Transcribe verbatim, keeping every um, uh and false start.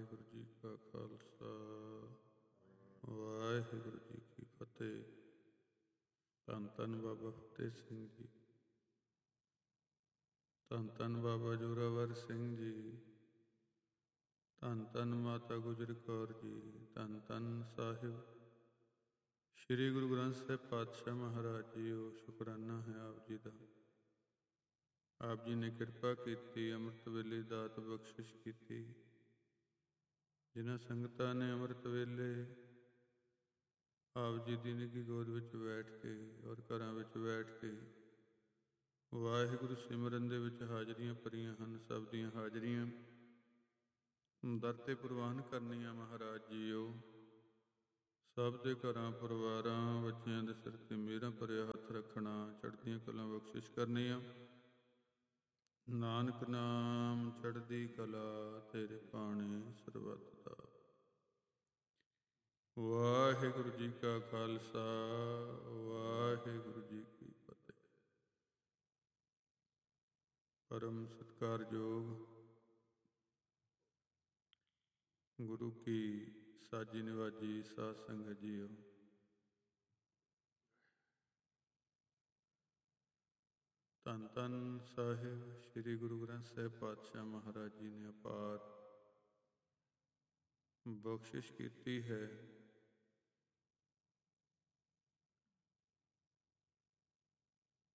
ਵਾਹਿਗੁਰੂ ਜੀ ਕਾ ਖਾਲਸਾ ਵਾਹਿਗੁਰੂ ਜੀ ਕੀ ਫਤਿਹ। ਧੰਨ ਧੰਨ ਬਾਬਾ ਫਤਿਹ ਸਿੰਘ ਜੀ, ਧੰਨ ਧੰਨ ਬਾਬਾ ਜ਼ੋਰਾਵਰ ਸਿੰਘ ਜੀ, ਧੰਨ ਧੰਨ ਮਾਤਾ ਗੁਜਰ ਕੌਰ ਜੀ, ਧੰਨ ਧੰਨ ਸਾਹਿਬ ਸ੍ਰੀ ਗੁਰੂ ਗ੍ਰੰਥ ਸਾਹਿਬ ਪਾਤਸ਼ਾਹ ਮਹਾਰਾਜ ਜੀਓ। ਸ਼ੁਕਰਾਨਾ ਹੈ ਆਪ ਜੀ ਦਾ। ਆਪ ਜੀ ਨੇ ਕਿਰਪਾ ਕੀਤੀ, ਅੰਮ੍ਰਿਤ ਵੇਲੇ ਦਾਤ ਬਖਸ਼ਿਸ਼ ਕੀਤੀ। ਜਿਨ੍ਹਾਂ ਸੰਗਤਾਂ ਨੇ ਅੰਮ੍ਰਿਤ ਵੇਲੇ ਆਪ ਜੀ ਦੀ ਨਿੱਘੀ ਗੋਦ ਵਿੱਚ ਬੈਠ ਕੇ ਔਰ ਘਰਾਂ ਵਿੱਚ ਬੈਠ ਕੇ ਵਾਹਿਗੁਰੂ ਸਿਮਰਨ ਦੇ ਵਿੱਚ ਹਾਜ਼ਰੀਆਂ ਭਰੀਆਂ ਹਨ, ਸਭ ਦੀਆਂ ਹਾਜ਼ਰੀਆਂ ਦਰ ਤੇ ਪ੍ਰਵਾਨ ਕਰਨੀਆਂ ਮਹਾਰਾਜ ਜੀਓ। ਸਭ ਦੇ ਘਰਾਂ ਪਰਿਵਾਰਾਂ ਬੱਚਿਆਂ ਦੇ ਸਿਰ ਤੇ ਮਿਹਰਾਂ ਭਰਿਆ ਹੱਥ ਰੱਖਣਾ, ਚੜ੍ਹਦੀਆਂ ਕਲਾਂ ਬਖਸ਼ਿਸ਼ ਕਰਨੀਆਂ। ਨਾਨਕ ਨਾਮ ਚੜ੍ਹਦੀ ਕਲਾ ਤੇਰੇ ਭਾਣੇ ਸਰਬੱਤ ਦਾ। ਵਾਹਿਗੁਰੂ ਜੀ ਕਾ ਖਾਲਸਾ ਵਾਹਿਗੁਰੂ ਜੀ ਕੀ ਫਤਿਹ। ਪਰਮ ਸਤਿਕਾਰਯੋਗ ਗੁਰੂ ਕੀ ਸਾਜੀ ਨਿਵਾਜੀ ਸਾਧ ਸੰਗਤ ਜੀਓ। ਧੰਨ ਧੰਨ ਸਾਹਿਬ ਸ੍ਰੀ ਗੁਰੂ ਗ੍ਰੰਥ ਸਾਹਿਬ ਪਾਤਸ਼ਾਹ ਮਹਾਰਾਜ ਜੀ ਨੇ ਅਪਾਰ ਬਖਸ਼ਿਸ਼ ਕੀਤੀ ਹੈ।